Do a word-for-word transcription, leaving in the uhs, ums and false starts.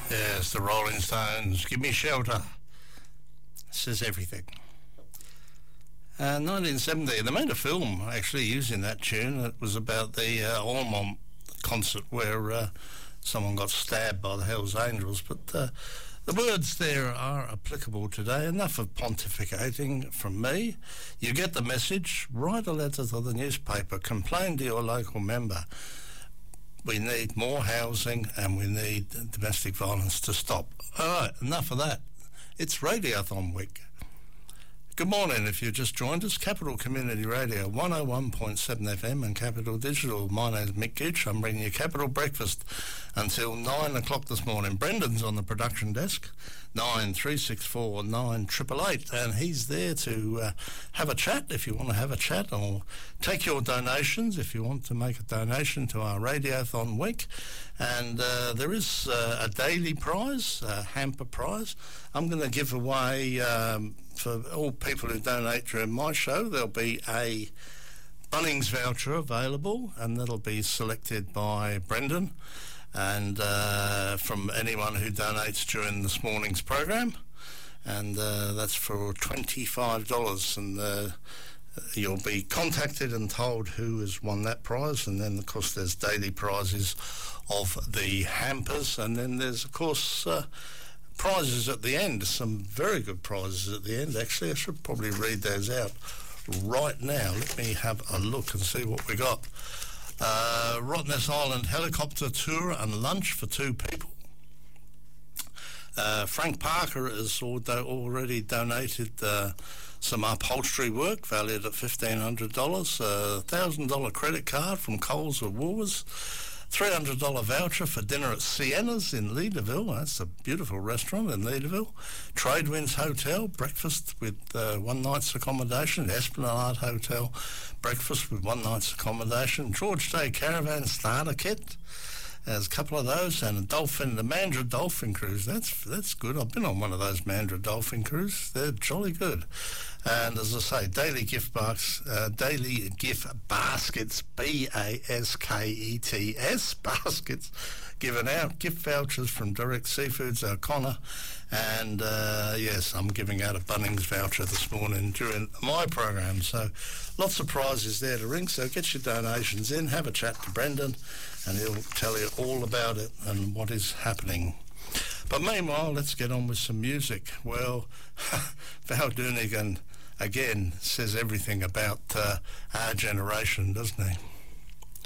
Yes, the Rolling Stones, Give Me Shelter. Says everything. Uh, nineteen seventy, they made a film actually using that tune. It was about the uh, Ormond concert where uh, someone got stabbed by the Hells Angels, but uh, the words there are applicable today. Enough of pontificating from me. You get the message. Write a letter to the newspaper. Complain to your local member. We need more housing and we need domestic violence to stop. All right, enough of that. It's Radiothon week. Good morning. If you just joined us, Capital Community Radio, one oh one point seven F M and Capital Digital. My name's Mick Gooch. I'm bringing you Capital Breakfast until nine o'clock this morning. Brendan's on the production desk, nine three six four nine eight eight eight, and he's there to uh, have a chat if you want to have a chat, or take your donations if you want to make a donation to our Radiothon week. And uh, there is uh, a daily prize, a hamper prize. I'm going to give away... Um, for all people who donate during my show, there'll be a Bunnings voucher available, and that'll be selected by Brendan, and uh, from anyone who donates during this morning's program, and uh, that's for twenty-five dollars, and uh, you'll be contacted and told who has won that prize. And then, of course, there's daily prizes of the hampers, and then there's, of course, uh, prizes at the end, some very good prizes at the end. Actually, I should probably read those out right now. Let me have a look and see what we got. Uh, Rottnest Island helicopter tour and lunch for two people. Uh, Frank Parker has already donated uh, some upholstery work valued at fifteen hundred dollars, a one thousand dollars credit card from Coles or Woolworths, three hundred dollars voucher for dinner at Sienna's in Leederville. That's a beautiful restaurant in Leederville. Tradewinds Hotel, breakfast with uh, one night's accommodation. Esplanade Hotel, breakfast with one night's accommodation. George Day Caravan starter kit. There's a couple of those, and a dolphin, the Mandurah Dolphin Cruise. That's that's good. I've been on one of those Mandurah Dolphin Cruises. They're jolly good. And as I say, daily gift box, uh, daily gift baskets, B A S K E T S, baskets, given out. Gift vouchers from Direct Seafoods O'Connor. And uh, yes, I'm giving out a Bunnings voucher this morning during my program. So lots of prizes there to ring. So get your donations in, have a chat to Brendan, and he'll tell you all about it and what is happening. But meanwhile, let's get on with some music. Well, Val Doonigan again says everything about uh, our generation, doesn't he?